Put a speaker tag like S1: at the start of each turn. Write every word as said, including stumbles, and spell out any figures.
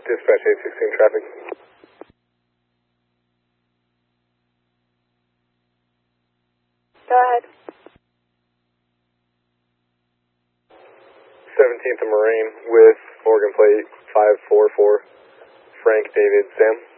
S1: Dispatch eight sixteen traffic.
S2: Go ahead.
S1: seventeenth and Marine with Oregon plate five four four, Frank David Sam.